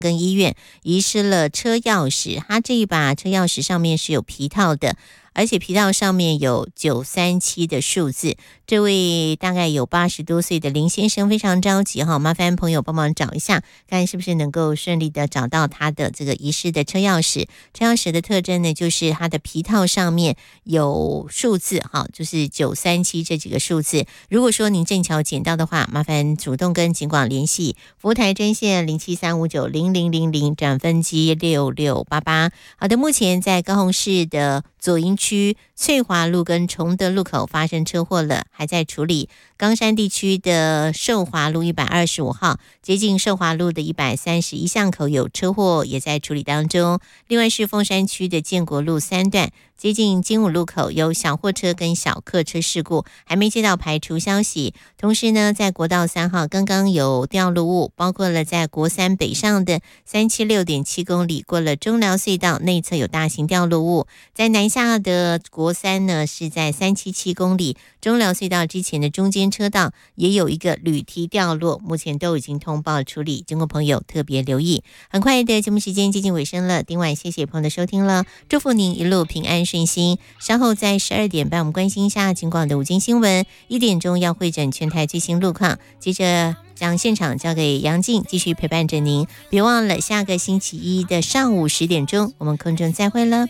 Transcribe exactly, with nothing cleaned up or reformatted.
跟医院遗失了车钥匙，他这一把车钥匙上面是有皮套的，而且皮套上面有九三七的数字。这位大概有八十多岁的林先生非常着急哈，麻烦朋友帮忙找一下，看是不是能够顺利的找到他的这个遗失的车钥匙。车钥匙的特征呢，就是它的皮套上面有数字哈，就是九三七这几个数字。如果说您正巧捡到的话，麻烦主动跟警广联系，服务台专线零七三五九零零零零转分机六六八八。好的，目前在高雄市的左营区翠华路跟崇德路口发生车祸了，还在处理。冈山地区的寿华路一百二十五号接近寿华路的一百三十一巷口有车祸，也在处理当中。另外是凤山区的建国路三段接近金武路口有小货车跟小客车事故，还没接到排除消息。同时呢，在国道三号刚刚有掉落物，包括了在国三北上的三七六点七公里过了中寮隧道内侧有大型掉落物，在南下的国三呢是在三七七公里中寮隧道之前的中间车道也有一个铝梯掉落，目前都已经通报处理，经过朋友特别留意。很快的节目时间接近尾声了，今晚谢谢朋友的收听了，祝福您一路平安顺心。稍后在十二点半我们关心一下警广的午间新闻，一点钟要会诊全台最新路况，接着将现场交给杨静继续陪伴着您。别忘了下个星期一的上午十点钟我们空中再会了。